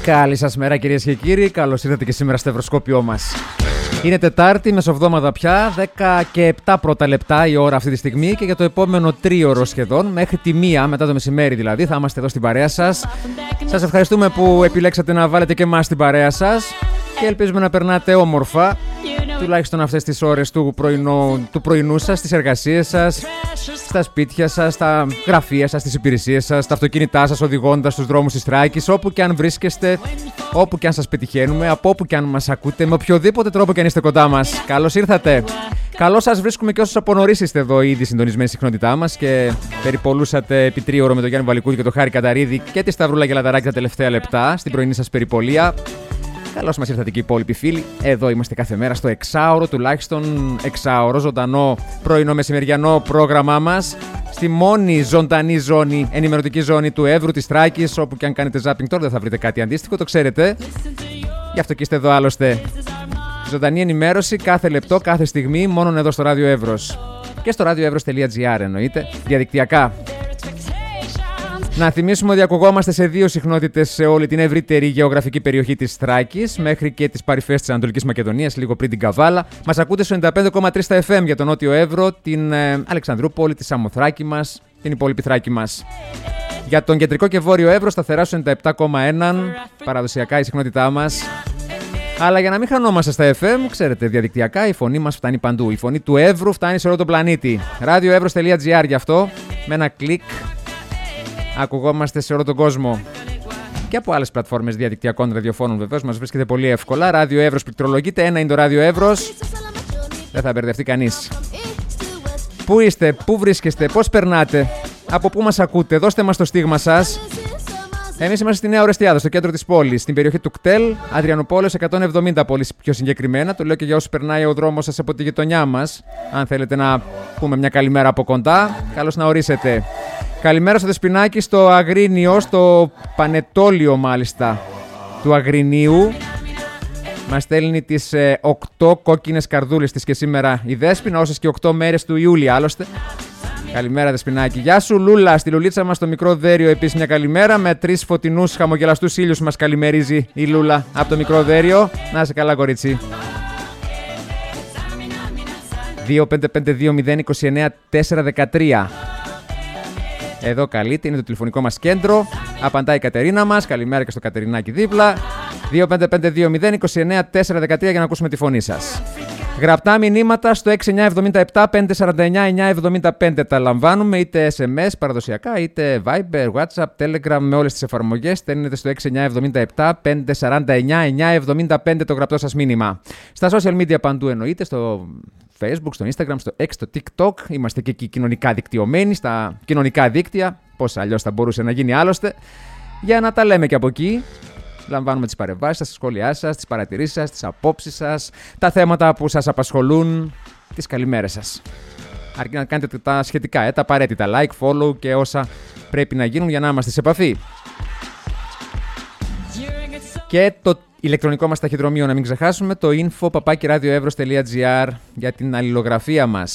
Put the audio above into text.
Καλή σας μέρα κυρίες και κύριοι, καλώς ήρθατε και σήμερα στο Ευρωσκόπιό μας. Είναι Τετάρτη, μεσοβδόμαδα πια, 10 και 7 πρώτα λεπτά η ώρα αυτή τη στιγμή και για το επόμενο τρίωρο σχεδόν, μέχρι τη 1 μετά το μεσημέρι δηλαδή, θα είμαστε εδώ στην παρέα σας. Σας ευχαριστούμε που επιλέξατε να βάλετε και εμάς στην παρέα σας και ελπίζουμε να περνάτε όμορφα, τουλάχιστον αυτές τις ώρες του πρωινού σας, στις εργασίες σας, στα σπίτια σας, στα γραφεία σας, στις υπηρεσίες σας, στα αυτοκίνητά σας, οδηγώντας στους δρόμους της Θράκης, όπου και αν βρίσκεστε, όπου και αν σας πετυχαίνουμε, από όπου και αν μας ακούτε, με οποιοδήποτε τρόπο και αν είστε κοντά μας. Καλώς ήρθατε. Καλώς σας βρίσκουμε και όσους από νωρίς είστε εδώ ήδη συντονισμένοι στην συχνότητά μας και περιπολούσατε επί τρίωρο με τον Γιάννη Βαλικούδη και τον Χάρη Καταρίδη και τη Σταυρούλα Γελαδαράκη τα τελευταία λεπτά στην πρωινή σας περιπολία. Καλώς μας ήρθατε και οι υπόλοιποι φίλοι. Εδώ είμαστε κάθε μέρα στο εξάωρο, τουλάχιστον εξάωρο, ζωντανό πρωινό μεσημεριανό πρόγραμμά μας. Στη μόνη ζωντανή ζώνη, ενημερωτική ζώνη του Εύρου, της Θράκης, όπου και αν κάνετε zapping τώρα δεν θα βρείτε κάτι αντίστοιχο, το ξέρετε. Γι' αυτό και είστε εδώ άλλωστε. Ζωντανή ενημέρωση κάθε λεπτό, κάθε στιγμή, μόνον εδώ στο Ράδιο Εύρος. Και στο radioevros.gr εννοείται, διαδικτυακά. Να θυμίσουμε ότι ακουγόμαστε σε 2 συχνότητες σε όλη την ευρύτερη γεωγραφική περιοχή της Θράκης, μέχρι και τις παρυφές της Ανατολικής Μακεδονίας, λίγο πριν την Καβάλα. Μας ακούτε στο 95,3 στα FM για τον Νότιο Εύρο, την Αλεξανδρούπολη, τη Σαμοθράκη μας, την υπόλοιπη Θράκη μας. Για τον Κεντρικό και Βόρειο Εύρο σταθερά στο 97,1, παραδοσιακά η συχνότητά μας. Αλλά για να μην χανόμαστε στα FM, ξέρετε, διαδικτυακά η φωνή μας φτάνει παντού. Η φωνή του Εύρου φτάνει σε όλο τον πλανήτη. radioevros.gr γι' αυτό, με ένα κλικ. Ακουγόμαστε σε όλο τον κόσμο και από άλλες πλατφόρμες διαδικτυακών ραδιοφώνων βεβαίως μας βρίσκεται πολύ εύκολα. Ράδιο Εύρος πληκτρολογείται, ένα είναι το Ράδιο Εύρος. Δεν θα μπερδευτεί κανείς. Πού είστε, πού βρίσκεστε, πώς περνάτε, από πού μας ακούτε, δώστε μας το στίγμα σας. Εμείς είμαστε στη Νέα Ορεστιάδα, στο κέντρο της πόλης, στην περιοχή του Κτέλ, Αδριανοπόλεως 170 πολύ πιο συγκεκριμένα. Το λέω και για όσους περνάει ο δρόμος σας από τη γειτονιά μας. Αν θέλετε να πούμε μια καλημέρα από κοντά, καλώς να ορίσετε. Καλημέρα στο Δεσποινάκι, στο Αγρίνιο, στο Πανετόλιο μάλιστα του Αγρινίου. Μας στέλνει τις 8 κόκκινες καρδούλες της και σήμερα η Δέσποινα, όσες και 8 μέρες του Ιούλη άλλωστε. Καλημέρα Δεσποινάκι. Γεια σου Λούλα, στη Λουλίτσα μας στο Μικρό Δέριο επίσης μια καλημέρα. Με 3 φωτεινούς χαμογελαστούς ήλιους μας καλημερίζει η Λούλα από το Μικρό Δέριο. Να είσαι καλά κορίτσι. 2552029 Εδώ καλείται, είναι το τηλεφωνικό μας κέντρο. Απαντάει η Κατερίνα μας. Καλημέρα και στο Κατερινάκι δίπλα. 2552029 για να ακούσουμε τη φωνή σας. Γραπτά μηνύματα στο 6977-549-975 τα λαμβάνουμε, είτε SMS παραδοσιακά, είτε Viber, WhatsApp, Telegram με όλες τις εφαρμογές. Στέλνετε στο 6977-549-975 το γραπτό σας μήνυμα. Στα social media παντού εννοείται, στο Facebook, στο Instagram, στο X, στο TikTok. Είμαστε και εκεί κοινωνικά δικτυωμένοι, στα κοινωνικά δίκτυα. Πώς αλλιώς θα μπορούσε να γίνει άλλωστε. Για να τα λέμε και από εκεί. Λαμβάνουμε τις παρεμβάσεις σας, τις σχόλιά σας, τις παρατηρήσεις σας, τις απόψεις σας, τα θέματα που σας απασχολούν, τις καλημέρες σας. Αρκεί να κάνετε τα σχετικά, τα απαραίτητα like, follow και όσα πρέπει να γίνουν για να είμαστε σε επαφή. Και το ηλεκτρονικό μας ταχυδρομείο να μην ξεχάσουμε, το info@radioevros.gr για την αλληλογραφία μας.